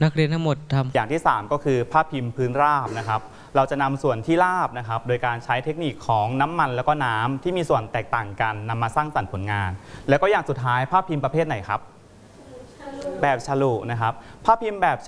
นักเรียนทั้งหมดทำอย่างที่3ก็คือภาพพิมพ์พื้นราบนะครับเราจะนำส่วนที่ราบนะครับโดยการใช้เทคนิคของน้ำมันแล้วก็น้ำที่มีส่วนแตกต่างกันนำมาสร้างสรรค์ผลงานแล้วก็อย่างสุดท้ายภาพพิมพ์ประเภทไหนครับแบบฉลุนะครับภาพพิมพ์แบบฉ